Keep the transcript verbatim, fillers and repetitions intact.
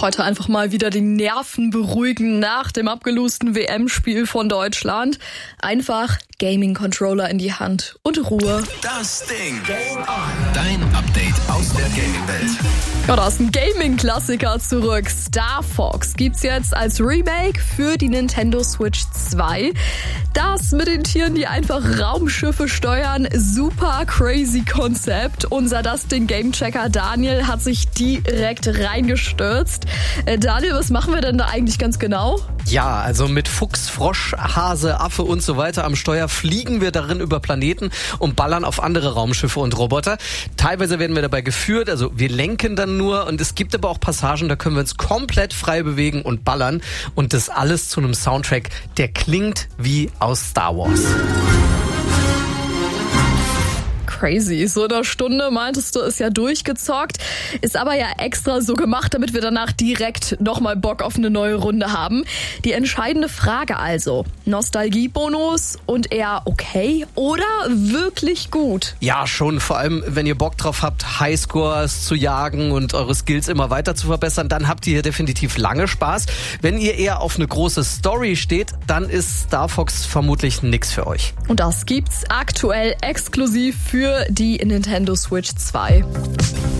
Heute einfach mal wieder die Nerven beruhigen nach dem abgelosten W M-Spiel von Deutschland. Einfach Gaming-Controller in die Hand und Ruhe. Das Ding. Game on. Dein Update aus der Gaming-Welt. Ja, da ist ein Gaming-Klassiker zurück. Star Fox gibt's jetzt als Remake für die Nintendo Switch zwei. Das mit den Tieren, die einfach Raumschiffe steuern, super crazy Konzept. Unser Das Ding Gamechecker Daniel hat sich direkt reingestürzt. Äh, Daniel, was machen wir denn da eigentlich ganz genau? Ja, also mit Fuchs, Frosch, Hase, Affe und so weiter am Steuer fliegen wir darin über Planeten und ballern auf andere Raumschiffe und Roboter. Teilweise werden wir dabei geführt, also wir lenken dann nur, und es gibt aber auch Passagen, da können wir uns komplett frei bewegen und ballern, und das alles zu einem Soundtrack, der klingt wie aus Star Wars. Crazy. So in einer Stunde, meintest du, ist ja durchgezockt. Ist aber ja extra so gemacht, damit wir danach direkt nochmal Bock auf eine neue Runde haben. Die entscheidende Frage also: Nostalgiebonus und eher okay oder wirklich gut? Ja, schon. Vor allem, wenn ihr Bock drauf habt, Highscores zu jagen und eure Skills immer weiter zu verbessern, dann habt ihr hier definitiv lange Spaß. Wenn ihr eher auf eine große Story steht, dann ist Star Fox vermutlich nix für euch. Und das gibt's aktuell exklusiv für die Nintendo Switch zwei.